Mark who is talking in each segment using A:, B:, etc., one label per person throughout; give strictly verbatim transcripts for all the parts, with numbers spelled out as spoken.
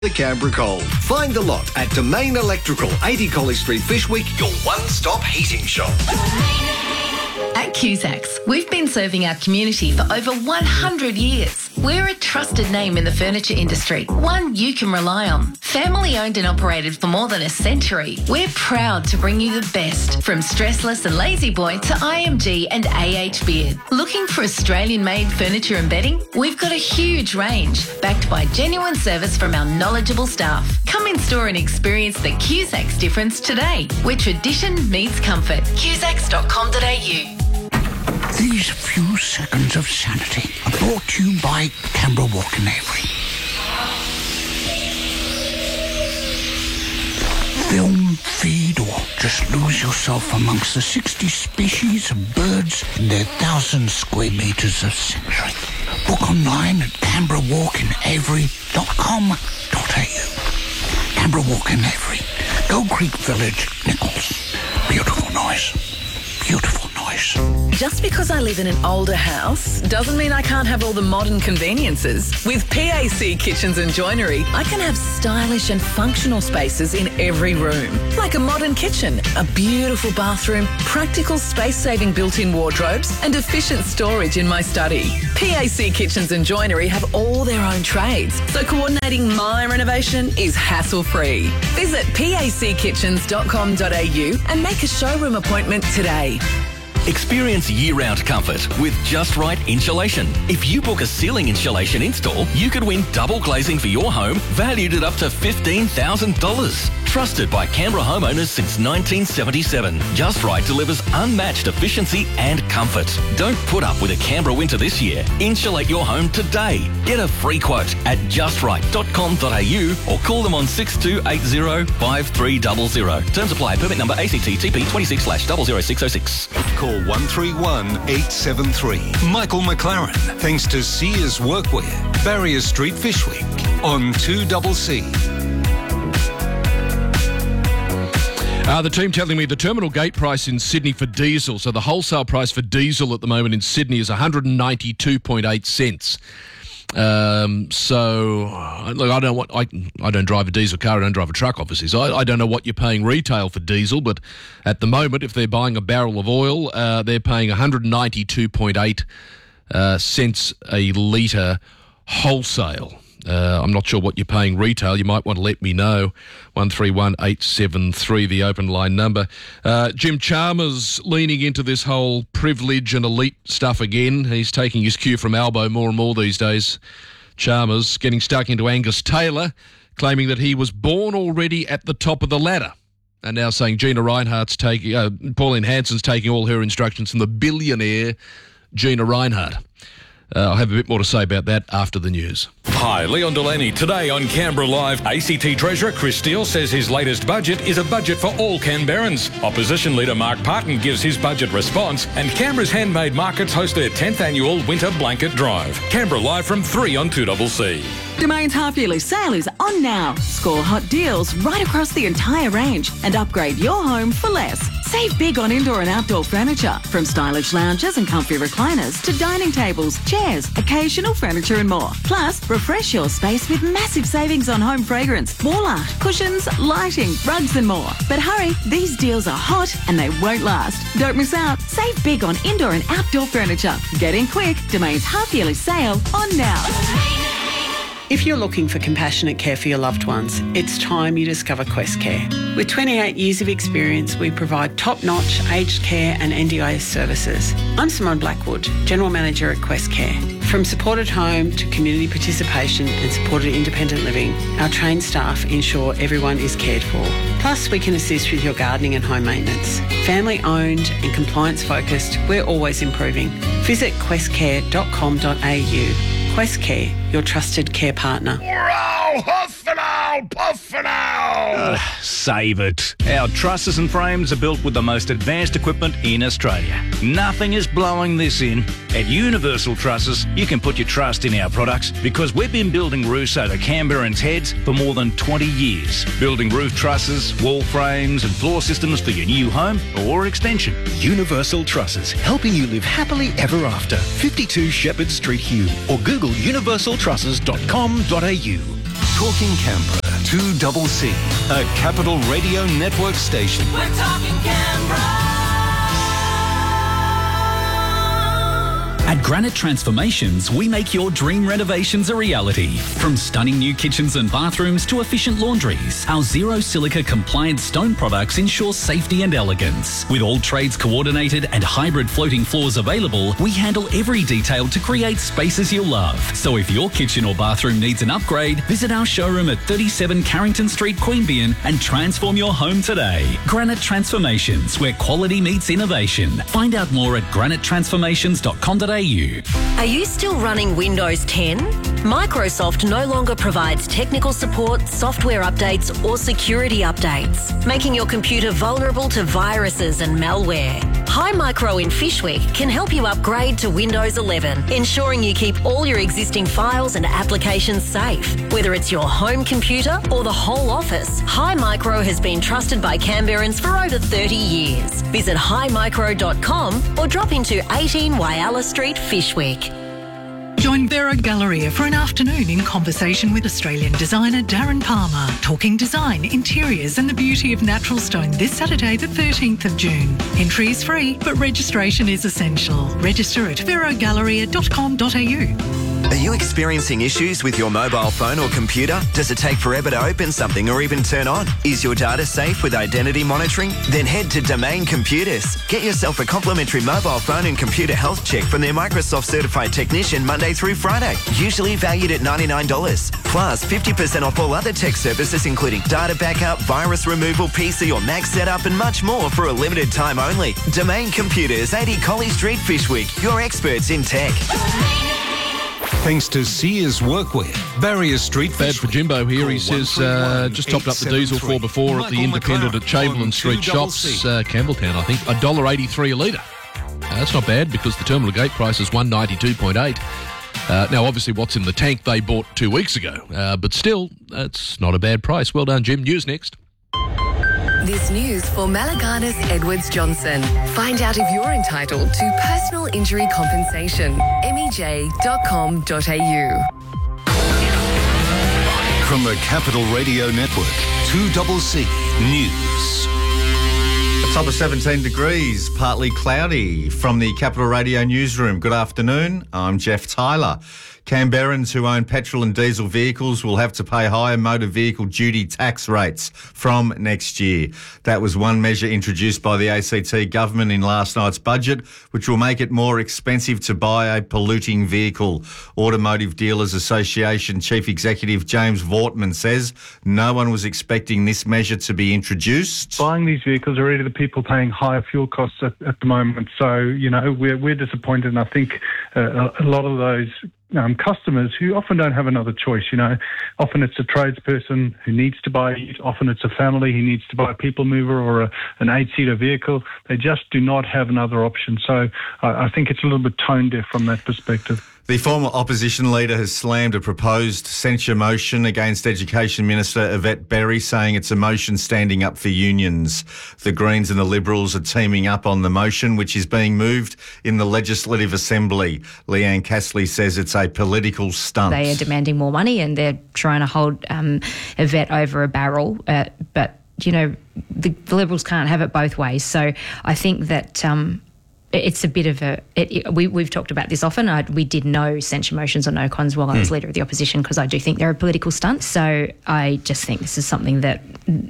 A: The Canberra Cold. Find the lot at Domain Electrical, eighty College Street, Fishwick, your one-stop heating shop.
B: At Cusacks, we've been serving our community for over one hundred years. We're a trusted name in the furniture industry, one you can rely on. Family owned and operated for more than a century, we're proud to bring you the best, from Stressless and Lazy Boy to I M G and A H Beard. Looking for Australian-made furniture and bedding? We've got a huge range, backed by genuine service from our knowledgeable staff. Come in store and experience the Cusacks difference today, where tradition meets comfort. Cusacks dot com dot a u.
C: These few seconds of sanity are brought to you by Canberra Walk in Avery. Film, feed, or just lose yourself amongst the sixty species of birds in their thousand square metres of sanctuary. Book online at canberra walk in avery dot com dot a u. Canberra Walk in Avery, Gold Creek Village, Nichols. Beautiful noise. Beautiful noise.
D: Just because I live in an older house doesn't mean I can't have all the modern conveniences. With P A C Kitchens and Joinery, I can have stylish and functional spaces in every room. Like a modern kitchen, a beautiful bathroom, practical space-saving built-in wardrobes and efficient storage in my study. P A C Kitchens and Joinery have all their own trades, so coordinating my renovation is hassle-free. Visit p a c kitchens dot com dot a u and make a showroom appointment today.
E: Experience year-round comfort with Just Right Insulation. If you book a ceiling insulation install, you could win double glazing for your home, valued at up to fifteen thousand dollars. Trusted by Canberra homeowners since nineteen seventy-seven, Just Right delivers unmatched efficiency and comfort. Don't put up with a Canberra winter this year. Insulate your home today. Get a free quote at just right dot com dot a u or call them on six two eight zero, five three zero zero. Terms apply. Permit number A C T T P twenty-six slash zero zero six zero six.
F: Call one three one, eight seven three. Michael McLaren, thanks to Sears Workwear, Barrier Street, Fishwick, on two C C.
G: Uh, the team telling me the terminal gate price in Sydney for diesel, so the wholesale price for diesel at the moment in Sydney is one hundred ninety-two point eight cents. Um, so, look, I don't want, I, I don't drive a diesel car, I don't drive a truck, obviously, so I, I don't know what you're paying retail for diesel, but at the moment, if they're buying a barrel of oil, uh, they're paying one hundred ninety-two point eight uh, cents a litre wholesale. Uh, I'm not sure what you're paying retail. You might want to let me know. one three one, eight seven three, the open line number. Uh, Jim Chalmers leaning into this whole privilege and elite stuff again. He's taking his cue from Albo more and more these days. Chalmers getting stuck into Angus Taylor, claiming that he was born already at the top of the ladder. And now saying Gina Rinehart's taking, uh, Pauline Hanson's taking all her instructions from the billionaire Gina Rinehart. Uh, I'll have a bit more to say about that after the news.
H: Hi, Leon Delaney. Today on Canberra Live, A C T Treasurer Chris Steele says his latest budget is a budget for all Canberrans. Opposition Leader Mark Parton gives his budget response, and Canberra's handmade markets host their tenth annual Winter Blanket Drive. Canberra Live from three on two C C.
I: Domain's half-yearly sale is on now. Score hot deals right across the entire range and upgrade your home for less. Save big on indoor and outdoor furniture, from stylish lounges and comfy recliners to dining tables, chairs, occasional furniture and more. Plus, refresh your space with massive savings on home fragrance, wall art, cushions, lighting, rugs and more. But hurry, these deals are hot and they won't last. Don't miss out. Save big on indoor and outdoor furniture. Get in quick. Domain's half-yearly sale on now.
J: If you're looking for compassionate care for your loved ones, it's time you discover Quest Care. With twenty-eight years of experience, we provide top-notch aged care and N D I S services. I'm Simone Blackwood, General Manager at Quest Care. From supported home to community participation and supported independent living, our trained staff ensure everyone is cared for. Plus, we can assist with your gardening and home maintenance. Family-owned and compliance-focused, we're always improving. Visit quest care dot com dot a u. Quest Care, your trusted care partner.
C: Wow, huff and owl, puff and owl!
K: Uh, save it. Our trusses and frames are built with the most advanced equipment in Australia. Nothing is blowing this in. At Universal Trusses, you can put your trust in our products because we've been building roofs over Canberrans' heads for more than twenty years. Building roof trusses, wall frames and floor systems for your new home or extension.
L: Universal Trusses, helping you live happily ever after. fifty-two Shepherd Street, Hume, or Google universal trusses dot com dot a u.
F: Talking Canberra, two double C, a Capital Radio Network station.
M: We're talking Canberra.
N: At Granite Transformations, we make your dream renovations a reality. From stunning new kitchens and bathrooms to efficient laundries, our zero silica compliant stone products ensure safety and elegance. With all trades coordinated and hybrid floating floors available, we handle every detail to create spaces you'll love. So if your kitchen or bathroom needs an upgrade, visit our showroom at thirty-seven Carrington Street, Queanbeyan and transform your home today. Granite Transformations, where quality meets innovation. Find out more at granite transformations dot com dot a u.
O: Are you still running Windows ten? Microsoft no longer provides technical support, software updates or security updates, making your computer vulnerable to viruses and malware. Hi Micro in Fishwick can help you upgrade to Windows eleven, ensuring you keep all your existing files and applications safe. Whether it's your home computer or the whole office, Hi Micro has been trusted by Canberrans for over thirty years. Visit hi micro dot com or drop into eighteen Whyalla Street, Fishwick.
P: Join Vera Galleria for an afternoon in conversation with Australian designer Darren Palmer, talking design, interiors and the beauty of natural stone this Saturday the thirteenth of June. Entry is free, but registration is essential. Register at vera galleria dot com dot a u.
Q: Are you experiencing issues with your mobile phone or computer? Does it take forever to open something or even turn on? Is your data safe with identity monitoring? Then head to Domain Computers. Get yourself a complimentary mobile phone and computer health check from their Microsoft certified technician Monday through Friday, usually valued at ninety-nine dollars. Plus fifty percent off all other tech services including data backup, virus removal, P C or Mac setup and much more for a limited time only. Domain Computers, eighty Collie Street, Fishwick. Your experts in tech.
F: Thanks to Sears Workwear, Barrier Street.
G: Bad for Jimbo here. He says uh, just topped up the diesel for before at the Independent at Chamberlain Street Shops, uh, Campbelltown, I think, one dollar eighty-three a litre. Uh, that's not bad because the terminal gate price is one ninety-two point eight. Uh, now, obviously, what's in the tank they bought two weeks ago, uh, but still, that's not a bad price. Well done, Jim. News next.
R: This news for Malaganas Edwards Johnson. Find out if you're entitled to personal injury compensation. m e j dot com dot a u.
F: From the Capital Radio Network, two double C News.
S: A top of seventeen degrees, partly cloudy from the Capital Radio newsroom. Good afternoon, I'm Jeff Tyler. Canberrans who own petrol and diesel vehicles will have to pay higher motor vehicle duty tax rates from next year. That was one measure introduced by the A C T government in last night's budget, which will make it more expensive to buy a polluting vehicle. Automotive Dealers Association Chief Executive James Vortman says no one was expecting this measure to be introduced.
T: Buying these vehicles are already the people paying higher fuel costs at, at the moment. So, you know, we're, we're disappointed, and I think uh, a lot of those Um, customers who often don't have another choice, you know. Often it's a tradesperson who needs to buy it. Often it's a family who needs to buy a people mover or a, an eight-seater vehicle. They just do not have another option. So uh, I think it's a little bit tone deaf from that perspective.
S: The former opposition leader has slammed a proposed censure motion against Education Minister Yvette Berry, saying it's a motion standing up for unions. The Greens and the Liberals are teaming up on the motion, which is being moved in the Legislative Assembly. Leanne Castley says it's a political stunt.
U: They are demanding more money and they're trying to hold um, Yvette over a barrel, uh, but, you know, the, the Liberals can't have it both ways. So I think that... Um, It's a bit of a... It, it, we, we've talked about this often. I, we did no censure motions or no cons while I was
S: Mm.
U: Leader of the Opposition because I do think they're a political stunt. So I just think this is something that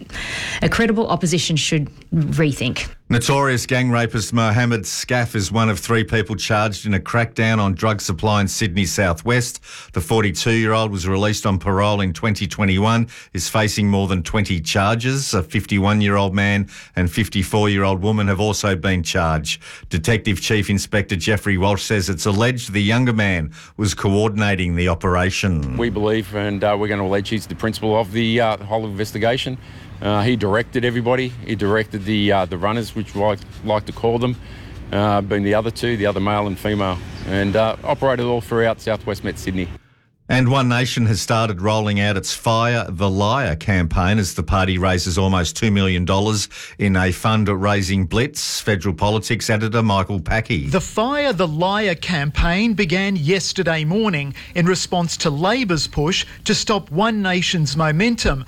U: a credible opposition should rethink.
S: Notorious gang rapist Mohammed Scaff is one of three people charged in a crackdown on drug supply in Sydney southwest. The forty-two-year-old was released on parole in twenty twenty-one, is facing more than twenty charges. A fifty-one-year-old man and fifty-four-year-old woman have also been charged. Detective Chief Inspector Jeffrey Walsh says it's alleged the younger man was coordinating the operation.
V: We believe, and uh, we're going to allege he's the principal of the uh, whole investigation. Uh, he directed everybody. He directed the uh, the runners, which we like, like to call them, uh, being the other two, the other male and female, and uh, operated all throughout Southwest Met Sydney.
S: And One Nation has started rolling out its Fire the Liar campaign as the party raises almost two million dollars in a fund-raising blitz. Federal Politics editor Michael Packey.
A: The Fire the Liar campaign began yesterday morning in response to Labor's push to stop One Nation's momentum